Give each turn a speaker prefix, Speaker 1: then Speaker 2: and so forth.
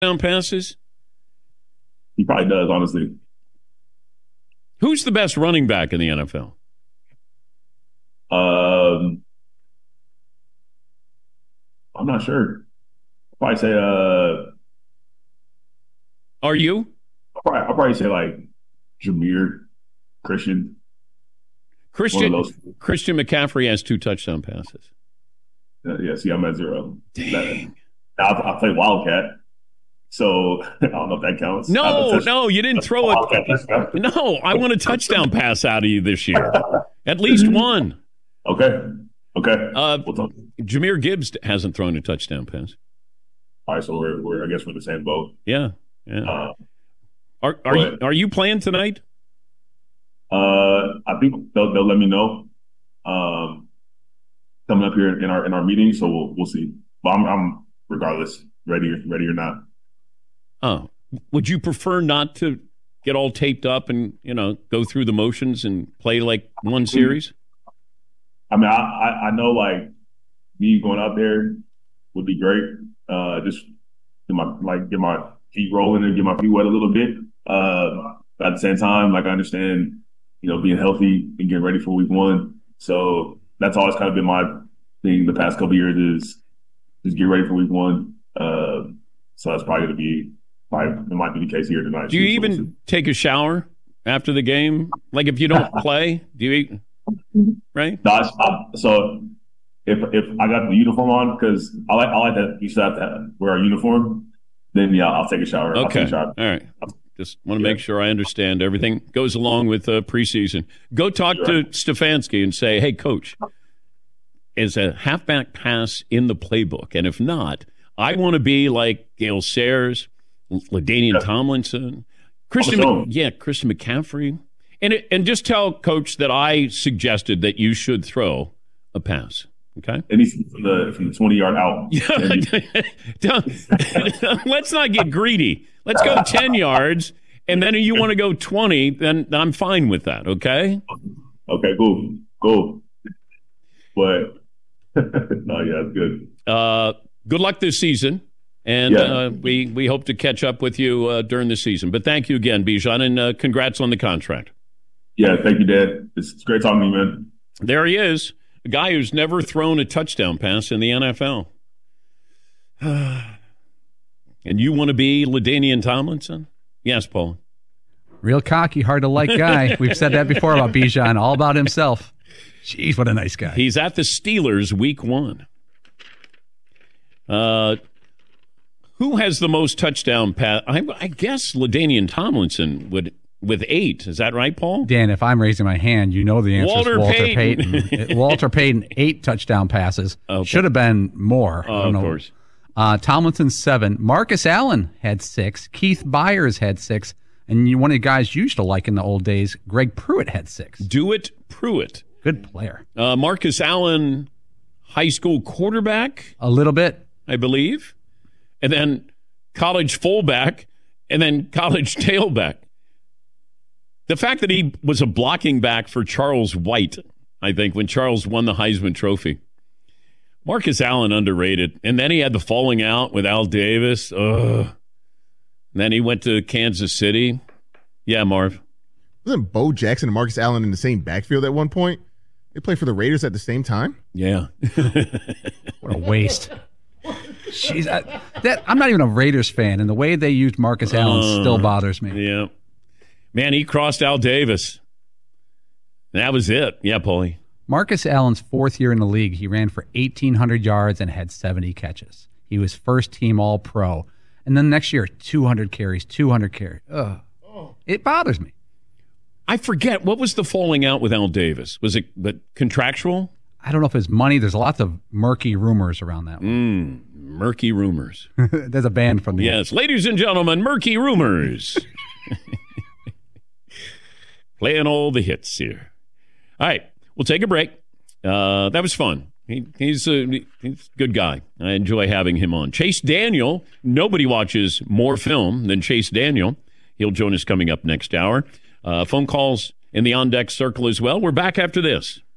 Speaker 1: touchdown passes?
Speaker 2: He probably does, honestly.
Speaker 1: Who's the best running back in the NFL?
Speaker 2: I'm not sure. I'll probably say
Speaker 1: Are you?
Speaker 2: I'll probably say like Jameer Christian.
Speaker 1: Christian McCaffrey has 2 touchdown passes.
Speaker 2: Yeah, see, I'm at 0.
Speaker 1: Dang.
Speaker 2: I play Wildcat, so I don't know if that counts.
Speaker 1: No, you didn't throw it. No, I want a touchdown pass out of you this year. At least one.
Speaker 2: Okay. We'll talk.
Speaker 1: Jahmyr Gibbs hasn't thrown a touchdown pass.
Speaker 2: All right, so we're I guess we're in the same boat.
Speaker 1: Yeah. Are you playing tonight?
Speaker 2: I think they'll let me know coming up here in our meeting, so we'll see. But I'm regardless ready or not.
Speaker 1: Oh, would you prefer not to get all taped up and go through the motions and play like one series?
Speaker 2: I mean, I know like me going out there would be great. Just get my feet rolling and get my feet wet a little bit. But at the same time, like I understand, being healthy and getting ready for week 1. So that's always kind of been my thing the past couple of years is just get ready for week 1. So that's probably going to be, it might be the case here tonight.
Speaker 1: Do you even take a shower after the game? Like if you don't play, do you eat? Right?
Speaker 2: No, so if I got the uniform on, because I like that you still have to wear a uniform, then yeah, I'll take a shower.
Speaker 1: Okay. All right. Just want to make sure I understand everything goes along with preseason. Go talk to Stefanski and say, hey, coach, is a halfback pass in the playbook? And if not, I want to be like Gale Sayers, LaDainian Tomlinson, Christian McCaffrey. And just tell coach that I suggested that you should throw a pass. Okay.
Speaker 2: And he's from the 20-yard out.
Speaker 1: Let's not get greedy. Let's go 10 yards, and then if you want to go 20, then I'm fine with that. Okay.
Speaker 2: Okay. Cool. But no, yeah, it's good.
Speaker 1: Good luck this season, and we hope to catch up with you during the season. But thank you again, Bijan, and congrats on the contract.
Speaker 2: Yeah, thank you, Dad. It's great talking to you, man.
Speaker 1: There he is. A guy who's never thrown a touchdown pass in the NFL. And you want to be LaDainian Tomlinson? Yes, Paul.
Speaker 3: Real cocky, hard to like guy. We've said that before about Bijan, all about himself. Jeez, what a nice guy.
Speaker 1: He's at the Steelers week 1. Who has the most touchdown pass? I guess LaDainian Tomlinson would. With 8. Is that right, Paul?
Speaker 3: Dan, if I'm raising my hand, you know the answer is Walter Payton. Walter Payton, 8 touchdown passes. Okay. Should have been more.
Speaker 1: Of course.
Speaker 3: Tomlinson, 7. Marcus Allen had 6. Keith Byers had 6. And one of the guys you used to like in the old days, Greg Pruitt had 6.
Speaker 1: Dewitt Pruitt.
Speaker 3: Good player.
Speaker 1: Marcus Allen, high school quarterback.
Speaker 3: A little bit.
Speaker 1: I believe. And then college fullback. And then college tailback. The fact that he was a blocking back for Charles White, I think, when Charles won the Heisman Trophy. Marcus Allen underrated. And then he had the falling out with Al Davis. Ugh. And then he went to Kansas City. Yeah, Marv.
Speaker 4: Wasn't Bo Jackson and Marcus Allen in the same backfield at one point? They played for the Raiders at the same time?
Speaker 1: Yeah.
Speaker 3: What a waste. Jeez, I'm not even a Raiders fan, and the way they used Marcus Allen still bothers me.
Speaker 1: Yeah. Man, he crossed Al Davis. That was it. Yeah, Paulie.
Speaker 3: Marcus Allen's 4th year in the league, he ran for 1,800 yards and had 70 catches. He was first-team All-Pro. And then next year, 200 carries. Ugh. It bothers me.
Speaker 1: I forget. What was the falling out with Al Davis? Was it contractual?
Speaker 3: I don't know if it's money. There's lots of murky rumors around that one.
Speaker 1: Murky rumors.
Speaker 3: There's a band from the...
Speaker 1: Yes, ladies and gentlemen, Murky Rumors. Playing all the hits here. All right, we'll take a break. That was fun. He's a good guy. I enjoy having him on. Chase Daniel. Nobody watches more film than Chase Daniel. He'll join us coming up next hour. Phone calls in the On Deck Circle as well. We're back after this.